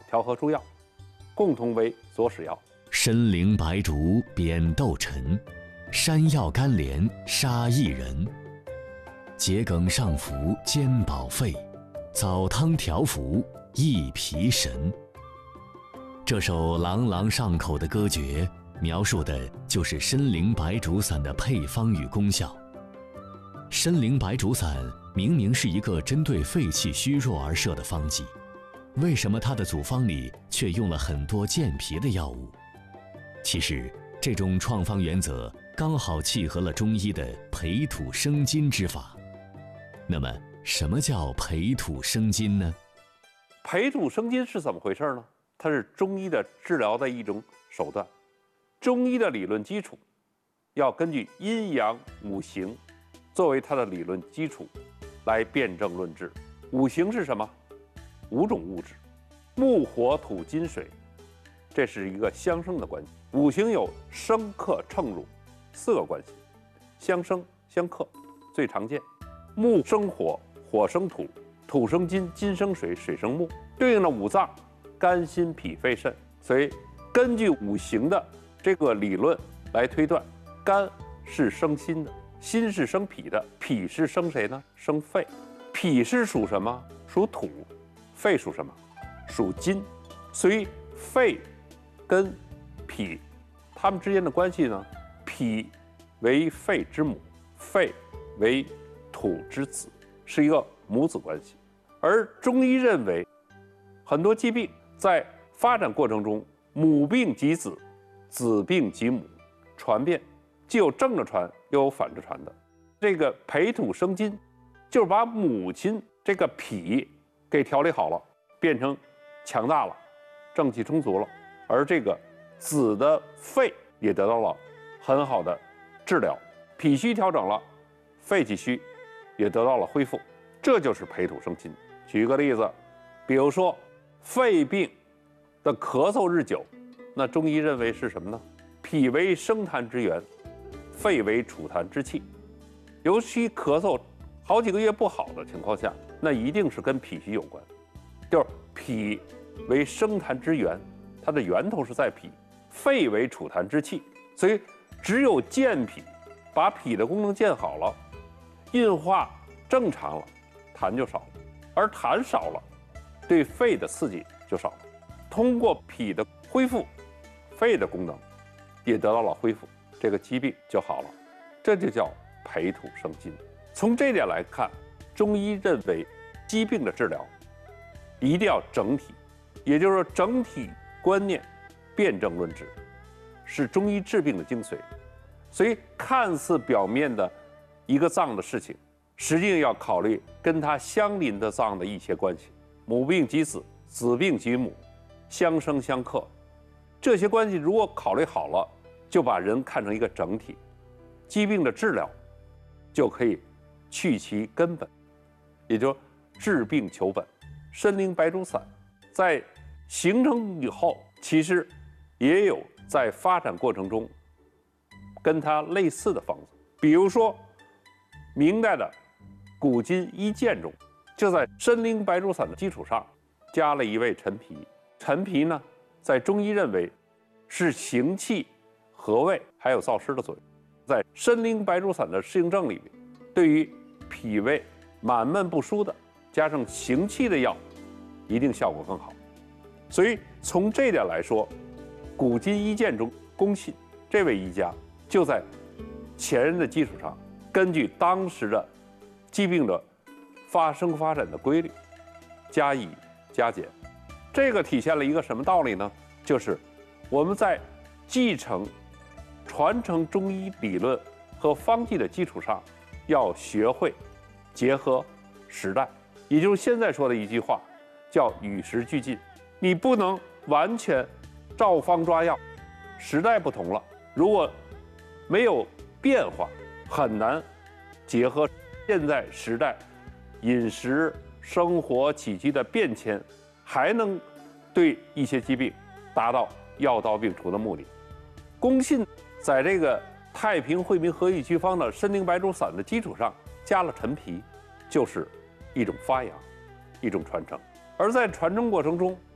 调和诸药，共同为佐使药。 参苓白术扁豆陈，山药甘连杀一人。桔梗上服兼保肺，枣汤调服益脾神。这首朗朗上口的歌诀，描述的就是参苓白术散的配方与功效。参苓白术散明明是一个针对肺气虚弱而设的方剂，为什么它的组方里却用了很多健脾的药物？其实，这种创方原则刚好契合了中医的培土生金之法。那么，什么叫培土生金呢？ 培土生金是怎么回事呢？它是中医的治疗的一种手段。中医的理论基础要根据阴阳五行作为它的理论基础来辩证论治。五行是什么？5种物质：木、火、土、金、水，这是一个相生的关系。五行有生克乘入4个关系，相生相克最常见。木生火，火生土，土生金，金生水，水生木，对应的五脏：肝、心、脾、肺、肾。所以根据五行的这个理论来推断，肝是生心的，心是生脾的，脾是生谁呢？生肺。脾是属什么？属土。肺属什么？属金。所以肺跟脾它们之间的关系呢，脾为肺之母，肺为土之子，是一个母子关系。而中医认为，很多疾病在发展过程中，母病及子，子病及母，传变既有正着传，又有反着传的。这个培土生金，就是把母亲这个脾给调理好了，变成强大了，正气充足了，而这个子的肺也得到了很好的治疗，脾虚调整了，肺气虚也得到了恢复，这就是培土生金。举一个例子，比如说肺病的咳嗽日久，那中医认为是什么呢？脾为生痰之源，肺为储痰之器。尤其咳嗽好几个月不好的情况下，那一定是跟脾虚有关，就是脾为生痰之源，它的源头是在脾，肺为储痰之器。所以只有健脾，把脾的功能健好了，运化正常了，痰就少了，而痰少了，对肺的刺激就少了。通过脾的恢复，肺的功能也得到了恢复，这个疾病就好了。这就叫培土生金。从这点来看，中医认为疾病的治疗一定要整体，也就是说整体观念，辩证论治，是中医治病的精髓。所以看似表面的一个脏的事情，实际要考虑跟它相邻的脏的一些关系，母病及子，子病及母，相生相克，这些关系如果考虑好了，就把人看成一个整体，疾病的治疗就可以去其根本，也就治病求本。参苓白术散在形成以后，其实也有在发展过程中跟它类似的方子，比如说明代的古今医鉴中，就在参苓白术散的基础上加了一味陈皮。陈皮呢，在中医认为是行气、和胃还有燥湿的作用。在参苓白术散的适应症里面，对于脾胃满闷不舒的，加上行气的药，一定效果更好。所以从这点来说，古今医鉴中，龚信这位医家就在前人的基础上，根据当时的疾病的发展的规律，加以加减。这个体现了一个什么道理呢？就是我们在继承、传承中医理论和方剂的基础上，要学会结合时代，也就是现在说的一句话，叫与时俱进。你不能完全照方抓药，时代不同了，如果没有变化，很难结合现在时代饮食、生活起居的变迁，还能对一些疾病达到药到病除的目的。龚信在这个太平惠民和益祛方的参苓白术散的基础上加了陈皮，就是一种发扬，一种传承。而在传承过程中，